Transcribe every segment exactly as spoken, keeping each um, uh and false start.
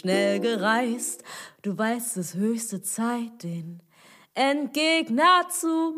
schnell gereist, du weißt, es höchste Zeit, den Endgegner zu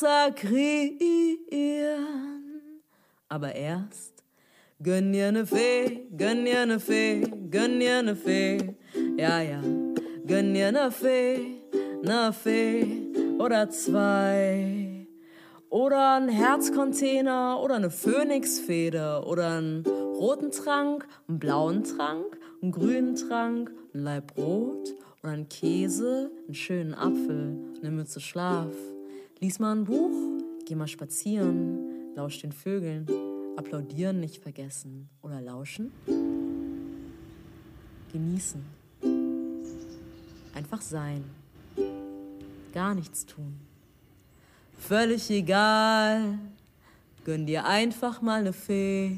massakrieren. Aber erst gönn dir ne Fee, gönn dir ne Fee, gönn dir ne Fee, ja, ja, gönn dir ne Fee, ne Fee oder zwei. Oder ein Herzcontainer oder eine Phönixfeder oder einen roten Trank, einen blauen Trank, einen grünen Trank, ein Laib Brot oder einen Käse, einen schönen Apfel, eine Mütze Schlaf. Lies mal ein Buch, geh mal spazieren, lausch den Vögeln, applaudieren nicht vergessen oder lauschen. Genießen. Einfach sein. Gar nichts tun. Völlig egal, gönn dir einfach mal eine Fee.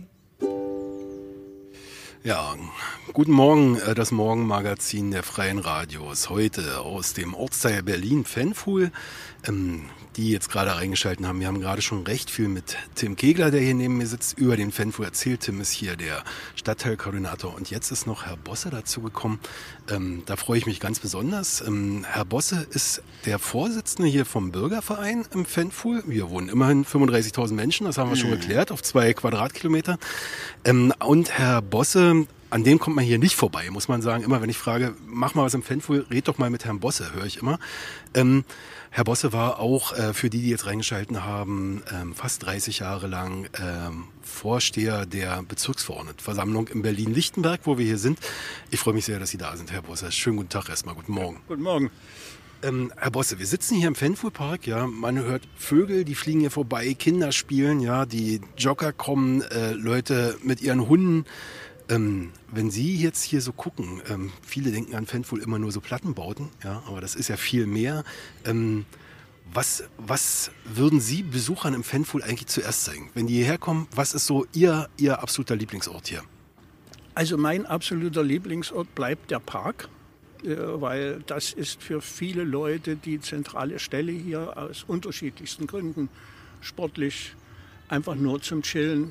Ja, guten Morgen, das Morgenmagazin der Freien Radios. Heute aus dem Ortsteil Berlin, Pfännfuhl, ähm, die jetzt gerade eingeschaltet haben. Wir haben gerade schon recht viel mit Tim Kegler, der hier neben mir sitzt, über den Pfännfuhl erzählt. Tim ist hier der Stadtteilkoordinator und jetzt ist noch Herr Bosse dazugekommen. Ähm, da freue ich mich ganz besonders. Ähm, Herr Bosse ist der Vorsitzende hier vom Bürgerverein im Pfännfuhl. Wir wohnen immerhin fünfunddreißigtausend Menschen, das haben wir schon geklärt, auf zwei Quadratkilometer. Ähm, und Herr Bosse, an dem kommt man hier nicht vorbei, muss man sagen. Immer wenn ich frage, mach mal was im Pfännfuhl, red doch mal mit Herrn Bosse, höre ich immer. Ähm, Herr Bosse war auch, äh, für die, die jetzt reingeschalten haben, ähm, fast dreißig Jahre lang ähm, Vorsteher der Bezirksverordnetenversammlung in Berlin-Lichtenberg, wo wir hier sind. Ich freue mich sehr, dass Sie da sind, Herr Bosse. Schönen guten Tag erstmal, guten Morgen. Guten Morgen. Ähm, Herr Bosse, wir sitzen hier im Pfännfuhlpark, ja, man hört Vögel, die fliegen hier vorbei, Kinder spielen, ja, die Jogger kommen, äh, Leute mit ihren Hunden. Ähm, wenn Sie jetzt hier so gucken, ähm, viele denken an Pfännfuhl immer nur so Plattenbauten, ja, aber das ist ja viel mehr. Ähm, was, was würden Sie Besuchern im Pfännfuhl eigentlich zuerst zeigen? Wenn die hierher kommen, was ist so Ihr, Ihr absoluter Lieblingsort hier? Also mein absoluter Lieblingsort bleibt der Park, äh, weil das ist für viele Leute die zentrale Stelle hier aus unterschiedlichsten Gründen. Sportlich, einfach nur zum Chillen.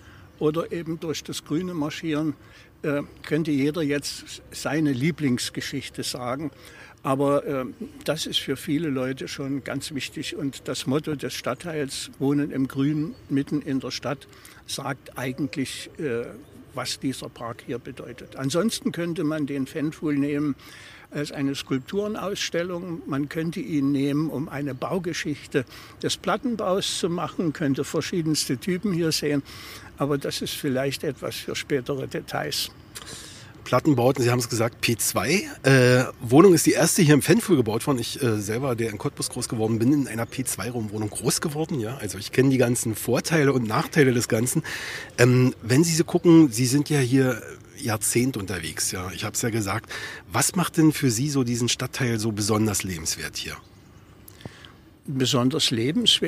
Oder eben durch das Grüne marschieren, äh, könnte jeder jetzt seine Lieblingsgeschichte sagen. Aber äh, das ist für viele Leute schon ganz wichtig. Und das Motto des Stadtteils Wohnen im Grün mitten in der Stadt sagt eigentlich, äh, was dieser Park hier bedeutet. Ansonsten könnte man den Pfännfuhl nehmen als eine Skulpturenausstellung. Man könnte ihn nehmen, um eine Baugeschichte des Plattenbaus zu machen, könnte verschiedenste Typen hier sehen. Aber das ist vielleicht etwas für spätere Details. Plattenbauten, Sie haben es gesagt, P zwei. Äh, Wohnung ist die erste hier im Pfännfuhl gebaut worden. Ich äh, selber, der in Cottbus groß geworden bin, in einer P zwei Raumwohnung groß geworden. Ja, also ich kenne die ganzen Vorteile und Nachteile des Ganzen. Ähm, wenn Sie so gucken, Sie sind ja hier Jahrzehnt unterwegs. Ja, ich habe es ja gesagt. Was macht denn für Sie so diesen Stadtteil so besonders lebenswert hier? Besonders lebenswert